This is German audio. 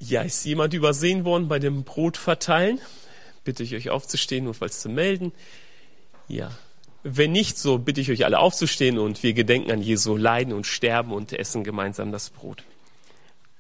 Ja, ist jemand übersehen worden bei dem Brotverteilen? Bitte ich euch aufzustehen und was zu melden. Ja. Wenn nicht, so bitte ich euch alle aufzustehen und wir gedenken an Jesu Leiden und Sterben und essen gemeinsam das Brot.